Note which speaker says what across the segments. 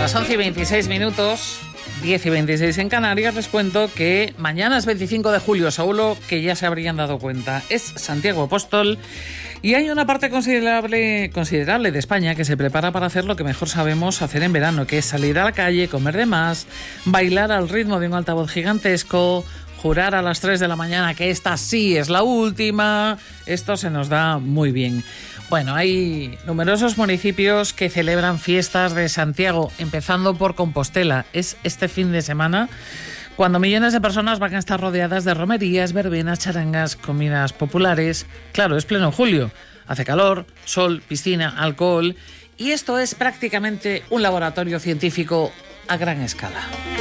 Speaker 1: las 11:26, 10:26 en Canarias, les cuento que mañana es 25 de julio, seguro que ya se habrían dado cuenta. Es Santiago Apóstol y hay una parte considerable de España que se prepara para hacer lo que mejor sabemos hacer en verano, que es salir a la calle, comer de más, bailar al ritmo de un altavoz gigantesco, jurar a las 3 de la mañana que esta sí es la última. Esto se nos da muy bien. Bueno, hay numerosos municipios que celebran fiestas de Santiago, empezando por Compostela. Es este fin de semana cuando millones de personas van a estar rodeadas de romerías, verbenas, charangas, comidas populares. Claro, es pleno julio. Hace calor, sol, piscina, alcohol. Y esto es prácticamente un laboratorio científico a gran escala.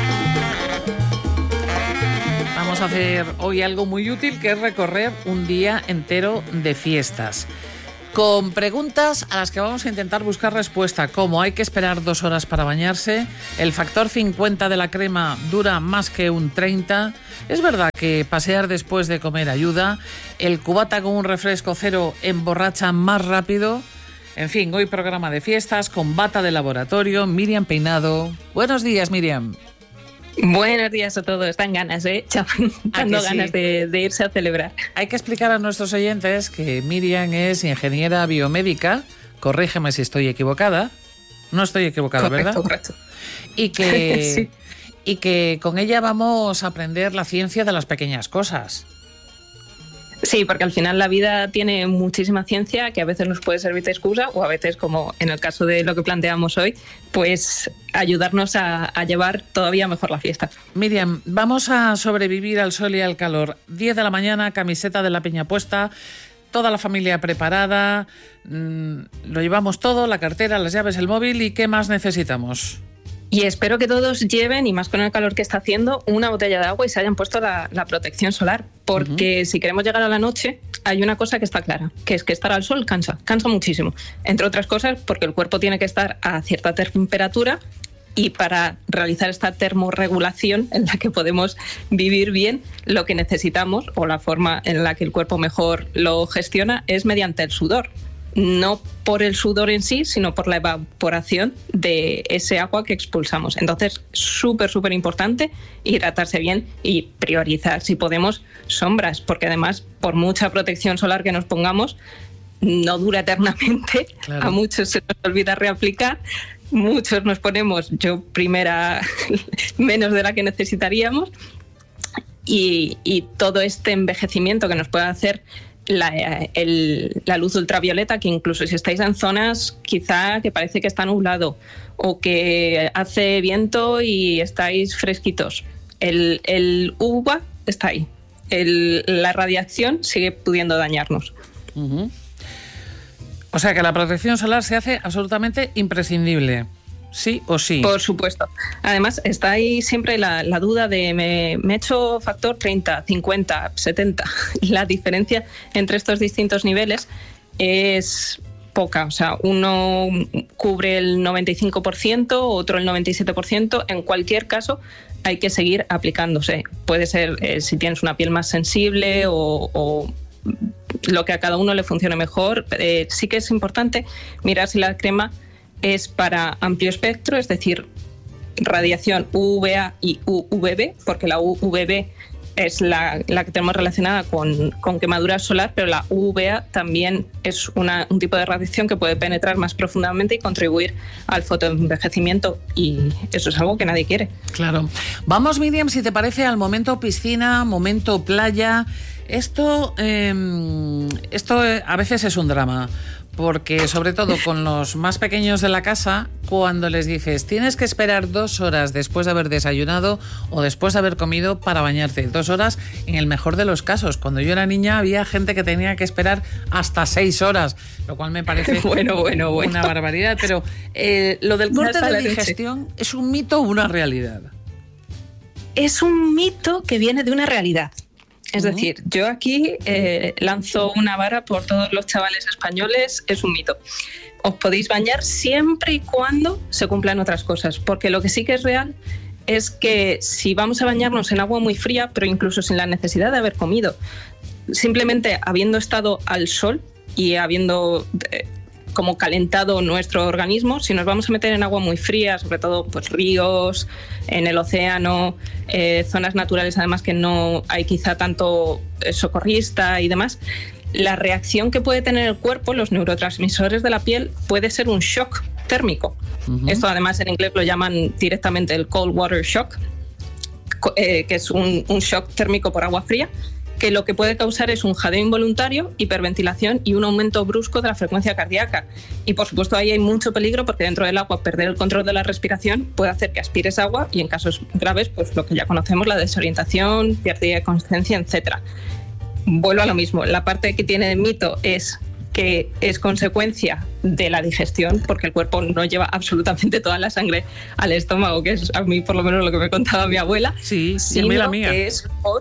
Speaker 1: Vamos a hacer hoy algo muy útil, que es recorrer un día entero de fiestas, con preguntas a las que vamos a intentar buscar respuesta, como ¿hay que esperar 2 horas para bañarse? ¿El factor 50 de la crema dura más que un 30? ¿Es verdad que pasear después de comer ayuda? ¿El cubata con un refresco cero emborracha más rápido? En fin, hoy programa de fiestas con bata de laboratorio, Miriam Peinado. Buenos días, Miriam.
Speaker 2: Buenos días a todos, dan ganas, dando ganas de irse a celebrar.
Speaker 1: Hay que explicar a nuestros oyentes que Miriam es ingeniera biomédica, corrígeme si estoy equivocada, no estoy equivocada, ¿verdad?
Speaker 2: Correcto.
Speaker 1: Y que,
Speaker 2: sí.
Speaker 1: Y que con ella vamos a aprender la ciencia de las pequeñas cosas.
Speaker 2: Sí, porque al final la vida tiene muchísima ciencia que a veces nos puede servir de excusa o a veces, como en el caso de lo que planteamos hoy, pues ayudarnos a llevar todavía mejor la fiesta.
Speaker 1: Miriam, vamos a sobrevivir al sol y al calor. 10 de la mañana, camiseta de la Peña puesta, toda la familia preparada, lo llevamos todo, la cartera, las llaves, el móvil, ¿y qué más necesitamos?
Speaker 2: Y espero que todos lleven, y más con el calor que está haciendo, una botella de agua y se hayan puesto la protección solar. Porque si queremos llegar a la noche, hay una cosa que está clara, que es que estar al sol cansa muchísimo. Entre otras cosas, porque el cuerpo tiene que estar a cierta temperatura y para realizar esta termorregulación en la que podemos vivir bien, lo que necesitamos, o la forma en la que el cuerpo mejor lo gestiona, es mediante el sudor. No por el sudor en sí, sino por la evaporación de ese agua que expulsamos. Entonces, súper importante hidratarse bien y priorizar, si podemos, sombras, porque además, por mucha protección solar que nos pongamos, no dura eternamente. Claro. A muchos se nos olvida reaplicar, muchos nos ponemos, yo primera, menos de la que necesitaríamos, y todo este envejecimiento que nos puede hacer la luz ultravioleta, que incluso si estáis en zonas quizá que parece que está nublado o que hace viento y estáis fresquitos, el UVA está ahí, la radiación sigue pudiendo dañarnos.
Speaker 1: Uh-huh. O sea que la protección solar se hace absolutamente imprescindible. ¿Sí o sí?
Speaker 2: Por supuesto. Además, está ahí siempre la duda de me he hecho factor 30, 50, 70. La diferencia entre estos distintos niveles es poca. O sea, uno cubre el 95%, otro el 97%. En cualquier caso, hay que seguir aplicándose. Puede ser si tienes una piel más sensible o lo que a cada uno le funcione mejor. Sí que es importante mirar si la crema es para amplio espectro, es decir, radiación UVA y UVB, porque la UVB es la que tenemos relacionada con quemadura solar, pero la UVA también es un tipo de radiación que puede penetrar más profundamente y contribuir al fotoenvejecimiento, y eso es algo que nadie quiere.
Speaker 1: Claro. Vamos, Miriam, si te parece, al momento piscina, momento playa. Esto a veces es un drama, porque sobre todo con los más pequeños de la casa, cuando les dices tienes que esperar 2 horas después de haber desayunado o después de haber comido para bañarte, 2 horas en el mejor de los casos. Cuando yo era niña había gente que tenía que esperar hasta 6 horas, lo cual me parece
Speaker 2: bueno.
Speaker 1: una barbaridad. Pero lo del corte de digestión, ¿es un mito o una realidad?
Speaker 2: Es un mito que viene de una realidad. Es decir, yo aquí lanzo una vara por todos los chavales españoles, es un mito. Os podéis bañar siempre y cuando se cumplan otras cosas, porque lo que sí que es real es que si vamos a bañarnos en agua muy fría, pero incluso sin la necesidad de haber comido, simplemente habiendo estado al sol y habiendo como calentado nuestro organismo. Si nos vamos a meter en agua muy fría, sobre todo pues ríos, en el océano, zonas naturales además que no hay quizá tanto socorrista y demás, la reacción que puede tener el cuerpo, los neurotransmisores de la piel, puede ser un shock térmico. Esto además en inglés lo llaman directamente el cold water shock, que es un shock térmico por agua fría, que lo que puede causar es un jadeo involuntario, hiperventilación y un aumento brusco de la frecuencia cardíaca. Y por supuesto ahí hay mucho peligro porque dentro del agua perder el control de la respiración puede hacer que aspires agua y en casos graves pues lo que ya conocemos, la desorientación, pérdida de conciencia, etc. Vuelvo a lo mismo, la parte que tiene de mito es que es consecuencia de la digestión, porque el cuerpo no lleva absolutamente toda la sangre al estómago, que es a mí por lo menos lo que me contaba mi abuela.
Speaker 1: Sí, a mí la mía.
Speaker 2: Que es por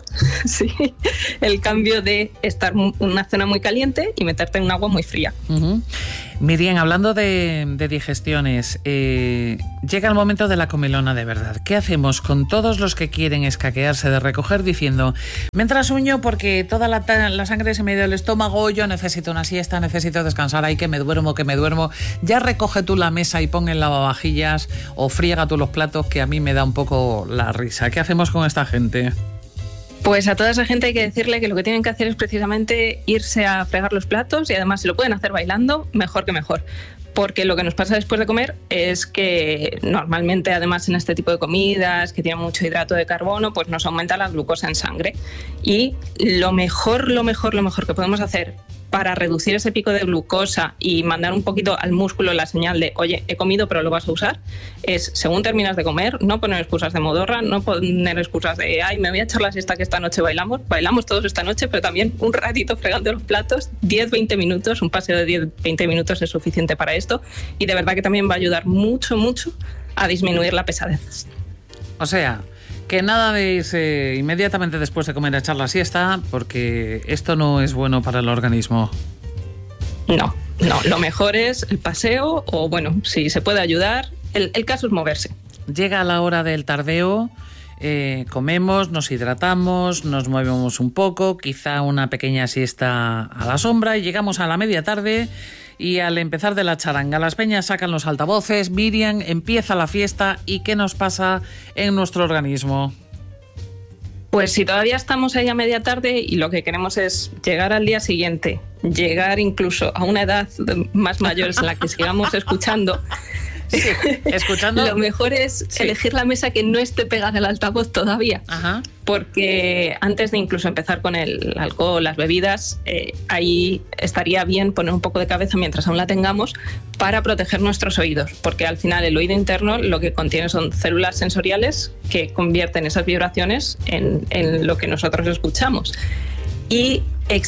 Speaker 2: el cambio de estar en una zona muy caliente y meterte en un agua muy fría.
Speaker 1: Miriam, hablando de digestiones, llega el momento de la comilona de verdad. ¿Qué hacemos con todos los que quieren escaquearse de recoger diciendo, me entra sueño porque toda la sangre se me ha ido al estómago, yo necesito una siesta, necesito descansar, ahí que me duermo, ya recoge tú la mesa y pon el lavavajillas o friega tú los platos, que a mí me da un poco la risa? ¿Qué hacemos con esta gente?
Speaker 2: Pues a toda esa gente hay que decirle que lo que tienen que hacer es precisamente irse a fregar los platos, y además si lo pueden hacer bailando, mejor que mejor. Porque lo que nos pasa después de comer es que normalmente, además en este tipo de comidas que tienen mucho hidrato de carbono, pues nos aumenta la glucosa en sangre. Y lo mejor que podemos hacer para reducir ese pico de glucosa y mandar un poquito al músculo la señal de, oye, he comido pero lo vas a usar, es, según terminas de comer, no poner excusas de modorra, no poner excusas de, ay, me voy a echar la siesta que esta noche bailamos todos esta noche, pero también un ratito fregando los platos, 10-20 minutos, un paseo de 10-20 minutos es suficiente para esto, y de verdad que también va a ayudar mucho a disminuir la pesadez.
Speaker 1: O sea, que nada de irse inmediatamente después de comer a echar la siesta, porque esto no es bueno para el organismo.
Speaker 2: No, lo mejor es el paseo o, bueno, si se puede ayudar, el caso es moverse.
Speaker 1: Llega la hora del tardeo, comemos, nos hidratamos, nos movemos un poco, quizá una pequeña siesta a la sombra y llegamos a la media tarde. Y al empezar de la charanga, las peñas sacan los altavoces, Miriam, empieza la fiesta, ¿y qué nos pasa en nuestro organismo?
Speaker 2: Pues si todavía estamos ahí a media tarde y lo que queremos es llegar al día siguiente, llegar incluso a una edad más mayor en la que sigamos escuchando,
Speaker 1: sí, escuchando.
Speaker 2: Lo mejor es elegir la mesa que no esté pegada al altavoz todavía. Ajá. Porque antes de incluso empezar con el alcohol, las bebidas, ahí estaría bien poner un poco de cabeza mientras aún la tengamos para proteger nuestros oídos, porque al final el oído interno lo que contiene son células sensoriales que convierten esas vibraciones en lo que nosotros escuchamos. Y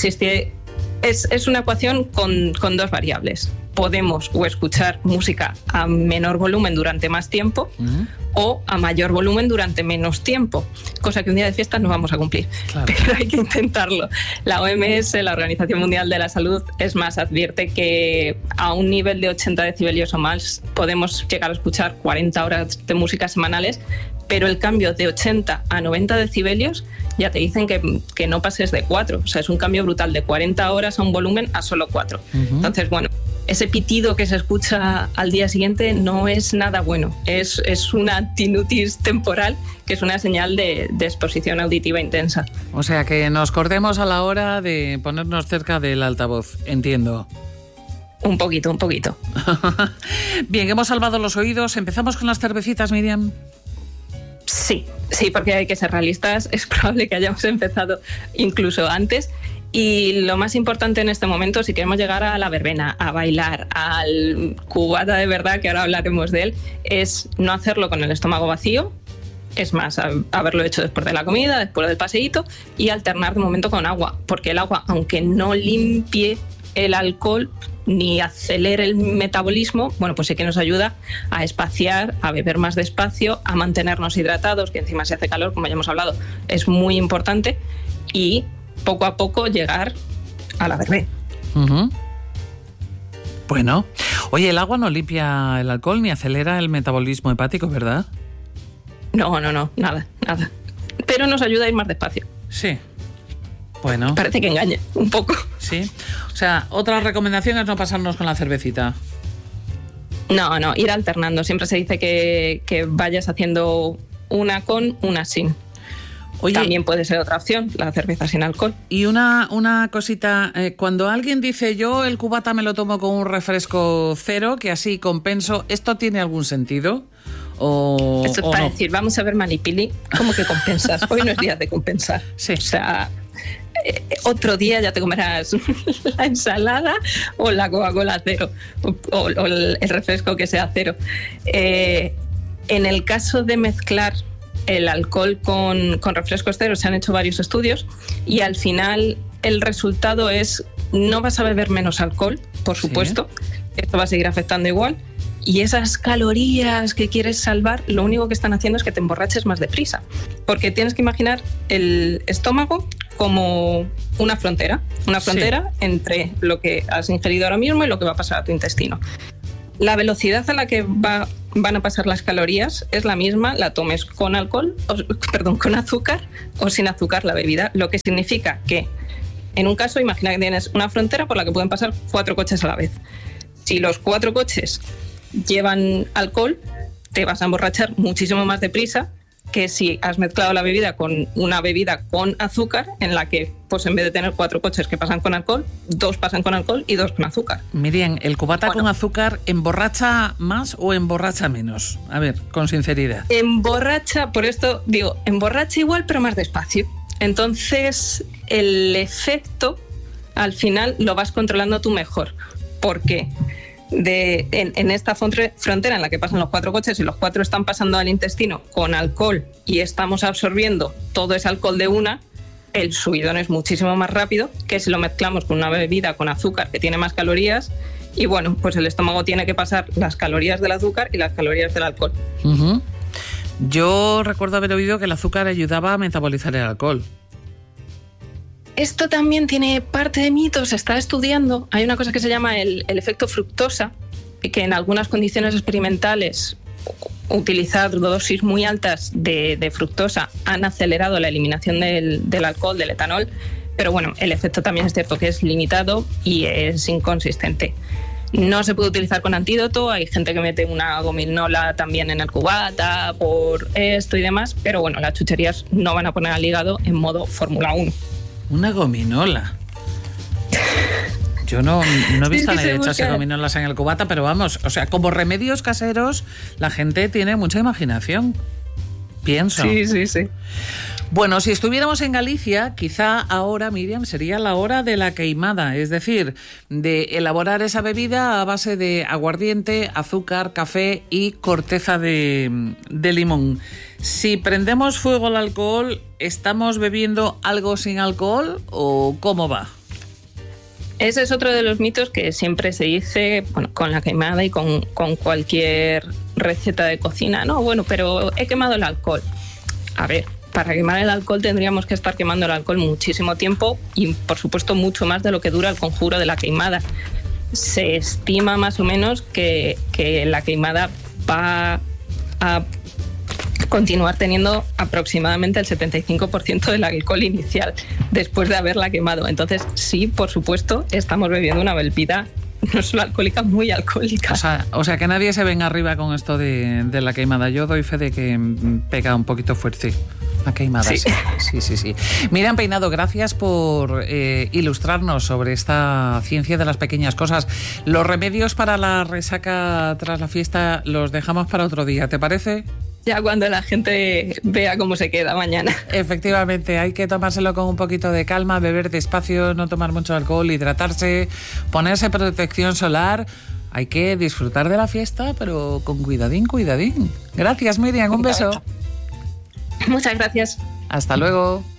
Speaker 2: es una ecuación con dos variables. Podemos o escuchar música a menor volumen durante más tiempo o a mayor volumen durante menos tiempo, cosa que un día de fiesta no vamos a cumplir, claro. Pero hay que intentarlo. La OMS, la Organización Mundial de la Salud, es más, advierte que a un nivel de 80 decibelios o más podemos llegar a escuchar 40 horas de música semanales, pero el cambio de 80 a 90 decibelios ya te dicen que no pases de 4, o sea, es un cambio brutal de 40 horas a un volumen a solo 4. Entonces, bueno, ese pitido que se escucha al día siguiente no es nada bueno, es una tinnitus temporal, que es una señal de exposición auditiva intensa.
Speaker 1: O sea, que nos cortemos a la hora de ponernos cerca del altavoz, entiendo.
Speaker 2: Un poquito.
Speaker 1: Bien, hemos salvado los oídos. ¿Empezamos con las cervecitas, Miriam?
Speaker 2: Sí, porque hay que ser realistas. Es probable que hayamos empezado incluso antes. Y lo más importante en este momento, si queremos llegar a la verbena, a bailar, al cubata de verdad, que ahora hablaremos de él, es no hacerlo con el estómago vacío. Es más, haberlo hecho después de la comida, después del paseíto, y alternar de momento con agua. Porque el agua, aunque no limpie el alcohol ni acelere el metabolismo, bueno, pues sí que nos ayuda a espaciar, a beber más despacio, a mantenernos hidratados, que encima si hace calor, como ya hemos hablado, es muy importante, y poco a poco llegar a la verbena.
Speaker 1: Bueno, oye, el agua no limpia el alcohol ni acelera el metabolismo hepático, ¿verdad?
Speaker 2: No, nada. Pero nos ayuda a ir más despacio.
Speaker 1: Sí. Bueno.
Speaker 2: Parece que engaña un poco.
Speaker 1: Sí. O sea, otra recomendación es no pasarnos con la cervecita.
Speaker 2: No, ir alternando. Siempre se dice que vayas haciendo una con, una sin. Oye, también puede ser otra opción, la cerveza sin alcohol.
Speaker 1: Y una cosita, cuando alguien dice yo el cubata me lo tomo con un refresco cero, que así compenso, ¿esto tiene algún sentido?
Speaker 2: Esto es para no decir, vamos a ver, Manipili, ¿cómo que compensas? Hoy no es día de compensar.
Speaker 1: Sí.
Speaker 2: O sea, otro día ya te comerás la ensalada o la Coca-Cola cero o el refresco que sea cero. En el caso de mezclar el alcohol con refrescos cero, se han hecho varios estudios y al final el resultado es no vas a beber menos alcohol, por supuesto, esto va a seguir afectando igual, y esas calorías que quieres salvar, lo único que están haciendo es que te emborraches más deprisa, porque tienes que imaginar el estómago como una frontera entre lo que has ingerido ahora mismo y lo que va a pasar a tu intestino. La velocidad a la que van a pasar las calorías es la misma, la tomes con con azúcar o sin azúcar la bebida, lo que significa que en un caso, imagina que tienes una frontera por la que pueden pasar 4 coches a la vez. Si los 4 coches llevan alcohol, te vas a emborrachar muchísimo más deprisa que si has mezclado la bebida con una bebida con azúcar, en la que pues en vez de tener 4 coches que pasan con alcohol, 2 pasan con alcohol y 2 con azúcar.
Speaker 1: Miriam, ¿el cubata con azúcar emborracha más o emborracha menos? A ver, con sinceridad.
Speaker 2: Emborracha, por esto digo, emborracha igual pero más despacio. Entonces el efecto al final lo vas controlando tú mejor. ¿Por qué? En esta frontera en la que pasan los 4 coches y los 4 están pasando al intestino con alcohol y estamos absorbiendo todo ese alcohol de una, el subidón es muchísimo más rápido que si lo mezclamos con una bebida con azúcar que tiene más calorías y bueno, pues el estómago tiene que pasar las calorías del azúcar y las calorías del alcohol.
Speaker 1: Uh-huh. Yo recuerdo haber oído que el azúcar ayudaba a metabolizar el alcohol.
Speaker 2: Esto también tiene parte de mitos, se está estudiando. Hay una cosa que se llama el efecto fructosa, que en algunas condiciones experimentales utilizar dosis muy altas de fructosa han acelerado la eliminación del alcohol, del etanol, pero bueno, el efecto también es cierto que es limitado y es inconsistente. No se puede utilizar con antídoto, hay gente que mete una gominola también en el cubata por esto y demás, pero bueno, las chucherías no van a poner al hígado en modo Fórmula 1.
Speaker 1: Una gominola. Yo no he visto a nadie echarse gominolas en el cubata, pero vamos, o sea, como remedios caseros, la gente tiene mucha imaginación. Pienso.
Speaker 2: Sí.
Speaker 1: Bueno, si estuviéramos en Galicia, quizá ahora, Miriam, sería la hora de la queimada, es decir, de elaborar esa bebida a base de aguardiente, azúcar, café y corteza de limón. Si prendemos fuego al alcohol, ¿estamos bebiendo algo sin alcohol o cómo va?
Speaker 2: Ese es otro de los mitos que siempre se dice, bueno, con la queimada y con cualquier receta de cocina. No, bueno, pero he quemado el alcohol. A ver, para quemar el alcohol tendríamos que estar quemando el alcohol muchísimo tiempo y, por supuesto, mucho más de lo que dura el conjuro de la queimada. Se estima más o menos que la queimada va a continuar teniendo aproximadamente el 75% del alcohol inicial después de haberla quemado. Entonces, sí, por supuesto, estamos bebiendo una bebida no solo alcohólica, muy alcohólica.
Speaker 1: O sea, que nadie se venga arriba con esto de la queimada. Yo doy fe de que pega un poquito fuerte la queimada. Sí. Miriam Peinado, gracias por ilustrarnos sobre esta ciencia de las pequeñas cosas. Los remedios para la resaca tras la fiesta los dejamos para otro día, ¿te parece?
Speaker 2: Ya cuando la gente vea cómo se queda mañana.
Speaker 1: Efectivamente, hay que tomárselo con un poquito de calma, beber despacio, no tomar mucho alcohol, hidratarse, ponerse protección solar. Hay que disfrutar de la fiesta, pero con cuidadín. Gracias, Miriam, un beso.
Speaker 2: Muchas gracias.
Speaker 1: Hasta luego.